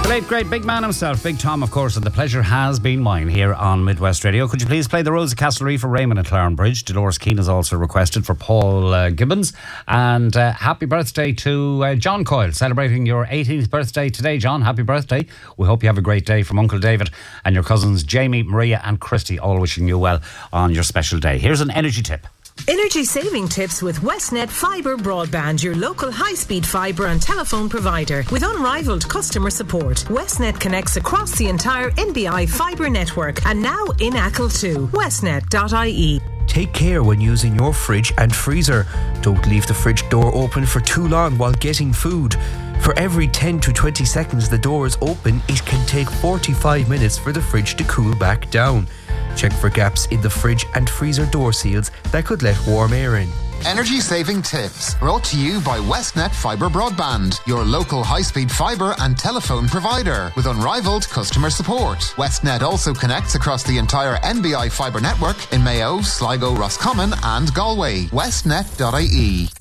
The late, great big man himself, Big Tom, of course, and the pleasure has been mine here on Midwest Radio. Could you please play the Rose of Castlereagh for Raymond and Claren Bridge? Dolores Keane has also requested for Paul Gibbons. And happy birthday to John Coyle, celebrating your 18th birthday today, John. Happy birthday. We hope you have a great day from Uncle David and your cousins Jamie, Maria and Christy, all wishing you well on your special day. Here's an energy tip. Energy saving tips with Westnet Fibre Broadband, your local high-speed fibre and telephone provider. With unrivaled customer support, Westnet connects across the entire NBI fibre network and now in Achill too. Westnet.ie. Take care when using your fridge and freezer. Don't leave the fridge door open for too long while getting food. For every 10 to 20 seconds the door is open, it can take 45 minutes for the fridge to cool back down. Check for gaps in the fridge and freezer door seals that could let warm air in. Energy saving tips brought to you by Westnet Fibre Broadband, your local high-speed fibre and telephone provider with unrivaled customer support. Westnet also connects across the entire NBI fibre network in Mayo, Sligo, Roscommon and Galway. Westnet.ie.